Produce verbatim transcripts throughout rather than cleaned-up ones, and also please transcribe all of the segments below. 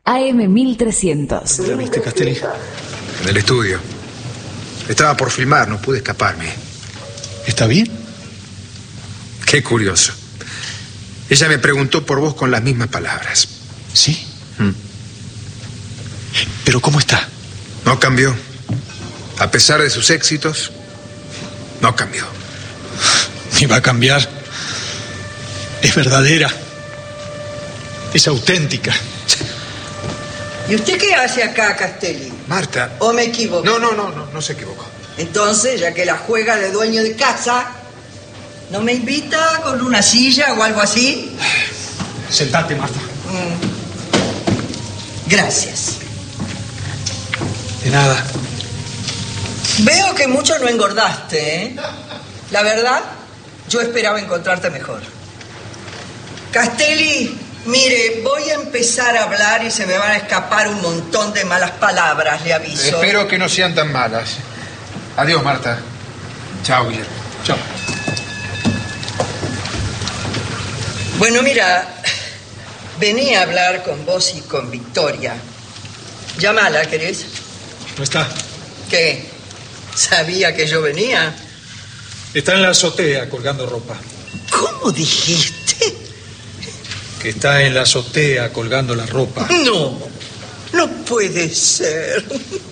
A M mil trescientos. ¿La viste, Castelli? En el estudio. Estaba por filmar, no pude escaparme. ¿Está bien? Qué curioso. Ella me preguntó por vos con las mismas palabras. ¿Sí? Mm. ¿Pero cómo está? No cambió. A pesar de sus éxitos, no cambió. Ni va a cambiar. Es verdadera. Es auténtica. ¿Y usted qué hace acá, Castelli? Marta. ¿O me equivoco? No, no, no, no, no se equivocó. Entonces, ya que la juega de dueño de casa, ¿no me invita con una silla o algo así? Sentate, Marta. Mm. Gracias. De nada. Veo que mucho no engordaste, ¿eh? La verdad, yo esperaba encontrarte mejor. Castelli, mire, voy a empezar a hablar y se me van a escapar un montón de malas palabras, le aviso. Espero que no sean tan malas. Adiós, Marta. Chao, Guillermo. Chao. Bueno, mira, venía a hablar con vos y con Victoria. Llámala, ¿querés? ¿No está? ¿Qué? ¿Sabía que yo venía? Está en la azotea colgando ropa. ¿Cómo dijiste? Que está en la azotea colgando la ropa. No, no puede ser.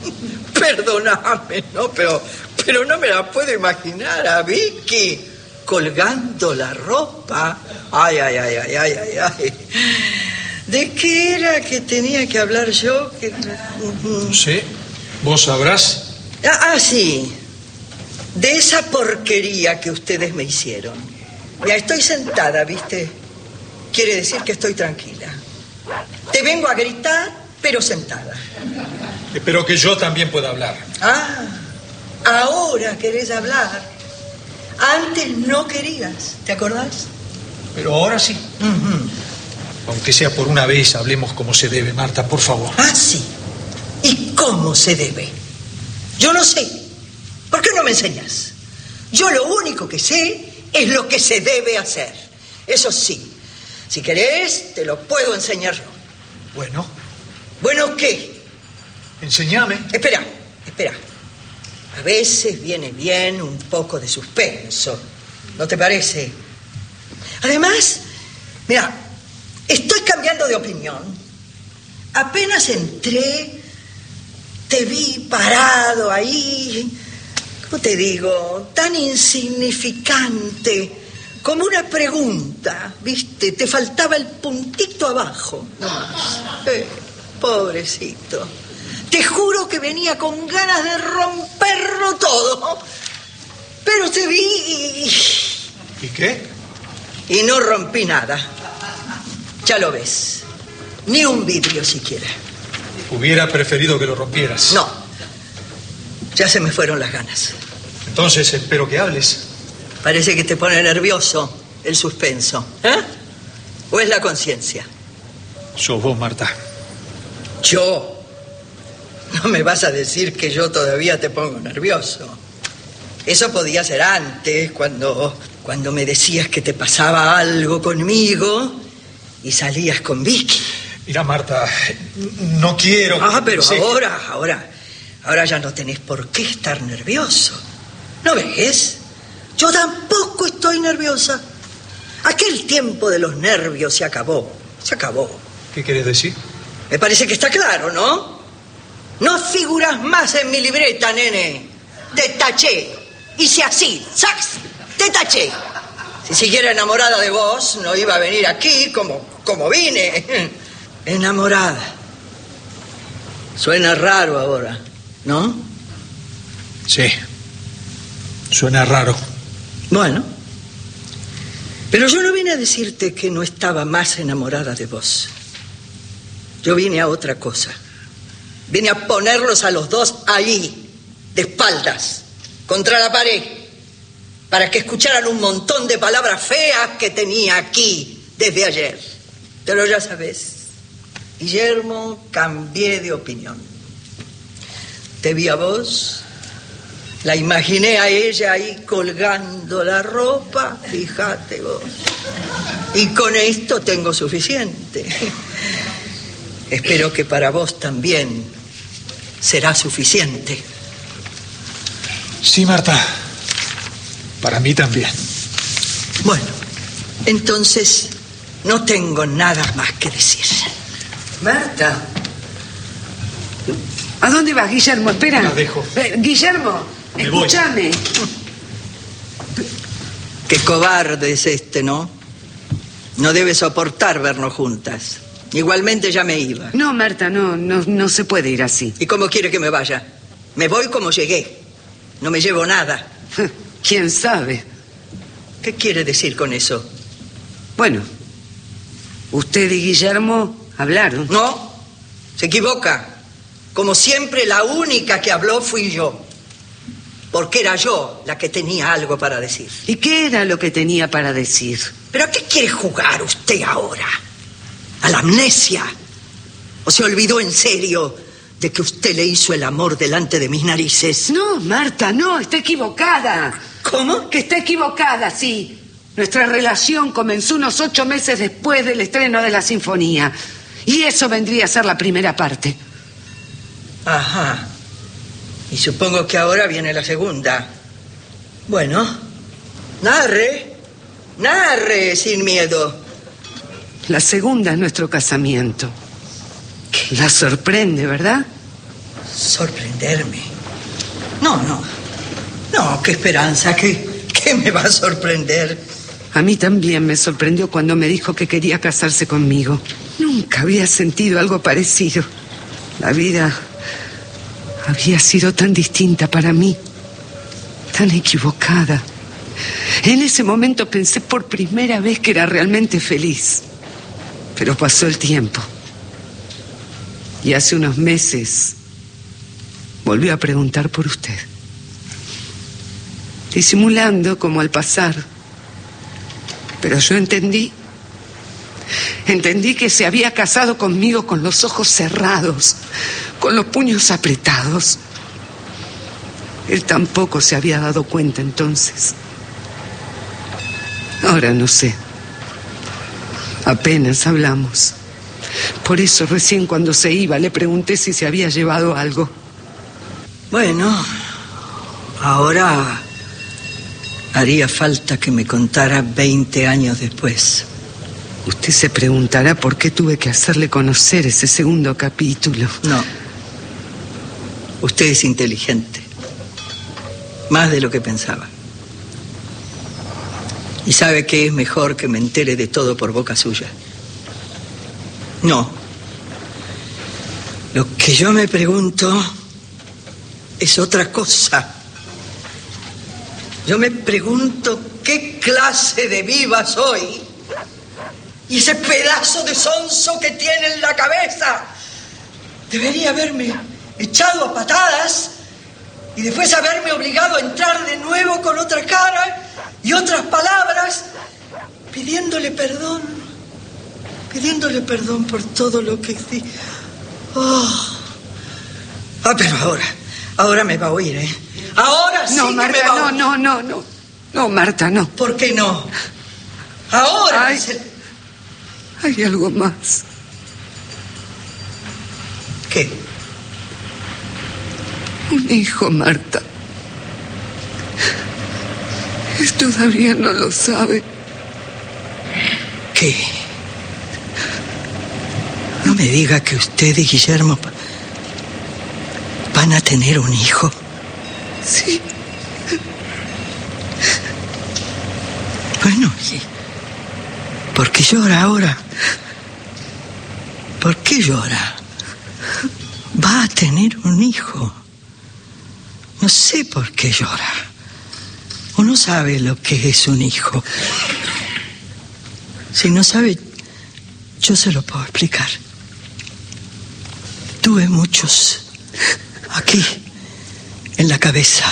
Perdóname, ¿no? Pero, pero no me la puedo imaginar a Vicky colgando la ropa. Ay, ay, ay, ay, ay, ay, ay. ¿De qué era que tenía que hablar yo? Que... No sé. ¿Vos sabrás? Ah, ah, sí. De esa porquería que ustedes me hicieron. Ya estoy sentada, ¿viste? Quiere decir que estoy tranquila. Te vengo a gritar, pero sentada. Espero que yo también pueda hablar. Ah, ahora querés hablar. Antes no querías, ¿te acordás? Pero ahora sí. Uh-huh. Aunque sea por una vez, hablemos como se debe, Marta, por favor. Ah, sí. ¿Y cómo se debe? Yo no sé. ¿Por qué no me enseñas? Yo lo único que sé es lo que se debe hacer. Eso sí. Si querés, te lo puedo enseñar yo. Bueno. ¿Bueno qué? Enséñame. Espera, espera. A veces viene bien un poco de suspenso. ¿No te parece? Además, mira, estoy cambiando de opinión. Apenas entré, te vi parado ahí, ¿cómo te digo? Tan insignificante, como una pregunta, ¿viste? Te faltaba el puntito abajo, no más. Eh, pobrecito. Te juro que venía con ganas de romperlo todo, pero te vi y... ¿Y qué? Y no rompí nada. Ya lo ves. Ni un vidrio siquiera. Hubiera preferido que lo rompieras. No. Ya se me fueron las ganas. Entonces espero que hables. Parece que te pone nervioso el suspenso. ¿Eh? ¿O es la conciencia? Sos vos, Marta. ¿Yo? No me vas a decir que yo todavía te pongo nervioso. Eso podía ser antes, cuando, cuando me decías que te pasaba algo conmigo y salías con Vicky. Mira, Marta, no quiero... Ah, pero sí. ahora, ahora, ahora ya no tenés por qué estar nervioso. ¿No ves? Yo tampoco estoy nerviosa. Aquel tiempo de los nervios se acabó, se acabó. ¿Qué querés decir? Me parece que está claro, ¿no? No figuras más en mi libreta, nene. Te taché. Hice así, ¡sax! Te taché. Si siguiera enamorada de vos, no iba a venir aquí como, como vine. Enamorada. Suena raro ahora, ¿no? Sí. Suena raro. Bueno. Pero yo no vine a decirte que no estaba más enamorada de vos. Yo vine a otra cosa. Vine a ponerlos a los dos ahí, de espaldas, contra la pared, para que escucharan un montón de palabras feas que tenía aquí desde ayer. Pero ya sabes, Guillermo, cambié de opinión. Te vi a vos, la imaginé a ella ahí colgando la ropa, fíjate vos. Y con esto tengo suficiente. espero que para vos también será suficiente. Sí, Marta. Para mí también. Bueno, entonces no tengo nada más que decir. Marta. ¿A dónde vas, Guillermo? Espera. La dejo. Eh, Guillermo, Me voy. escúchame. Qué cobarde es este, ¿no? No debe soportar vernos juntas. Igualmente ya me iba. No, Marta, no, no, no se puede ir así. ¿Y cómo quiere que me vaya? Me voy como llegué. No me llevo nada. ¿Quién sabe? ¿Qué quiere decir con eso? Bueno, usted y Guillermo hablaron. No, se equivoca. Como siempre, la única que habló fui yo. Porque era yo la que tenía algo para decir. ¿Y qué era lo que tenía para decir? ¿Pero a qué quiere jugar usted ahora? ¿A la amnesia? ¿O se olvidó en serio de que usted le hizo el amor delante de mis narices? No, Marta, no, está equivocada. ¿Cómo? Que está equivocada, sí. Nuestra relación comenzó unos ocho meses después del estreno de la sinfonía. Y eso vendría a ser la primera parte. Ajá. Y supongo que ahora viene la segunda. Bueno, narre, narre sin miedo. La segunda es nuestro casamiento. La sorprende, ¿verdad? ¿Sorprenderme? No, no. No, qué esperanza, qué, qué me va a sorprender. A mí también me sorprendió cuando me dijo que quería casarse conmigo. Nunca había sentido algo parecido. La vida había sido tan distinta para mí, tan equivocada. En ese momento pensé por primera vez que era realmente feliz. Pero pasó el tiempo. Y hace unos meses volvió a preguntar por usted. Disimulando como al pasar. Pero yo entendí. Entendí que se había casado conmigo con los ojos cerrados, con los puños apretados. Él tampoco se había dado cuenta entonces. Ahora no sé. Apenas hablamos. Por eso recién cuando se iba le pregunté si se había llevado algo. Bueno, ahora haría falta que me contara veinte años después. Usted se preguntará por qué tuve que hacerle conocer ese segundo capítulo. No. Usted es inteligente. Más de lo que pensaba. Y sabe que es mejor que me entere de todo por boca suya. No. Lo que yo me pregunto es otra cosa. Yo me pregunto qué clase de viva soy. Y ese pedazo de sonso que tiene en la cabeza debería haberme echado a patadas y después haberme obligado a entrar de nuevo con otra cara y otras palabras, pidiéndole perdón, pidiéndole perdón por todo lo que di. Oh. Ah, pero ahora, ahora me va a oír, ¿eh? Ahora sí No, que Marta, me va a no, oír. no, no, no. No, Marta, no. ¿Por qué no? Ahora Ay. es el... Hay algo más. ¿Qué? Un hijo, Marta. Él todavía no lo sabe. ¿Qué? No me diga que usted y Guillermo van a tener un hijo. Sí. Bueno, ¿y por qué llora ahora? ¿Por qué llora? Va a tener un hijo. No sé por qué llora. Uno sabe lo que es un hijo. Si no sabe, yo se lo puedo explicar. Tuve muchos aquí, en la cabeza.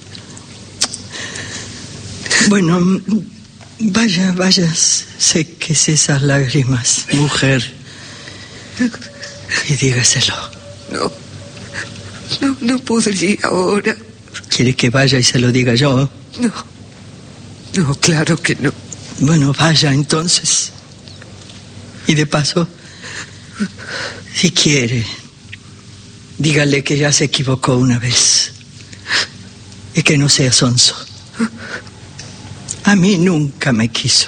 Bueno, vaya, vaya, séquese esas lágrimas, mujer, y dígaselo. No. No, no podría ahora. ¿Quiere que vaya y se lo diga yo? No. No, claro que no. Bueno, vaya entonces. Y de paso, Si quiere, dígale que ya se equivocó una vez y que no sea sonso. A mí nunca me quiso.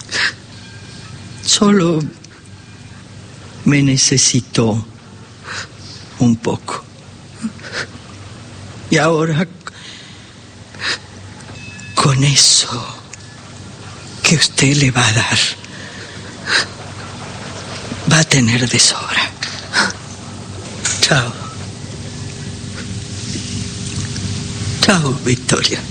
Solo me necesitó un poco. Y ahora, con eso que usted le va a dar, va a tener de sobra. Chao. Chao, Victoria.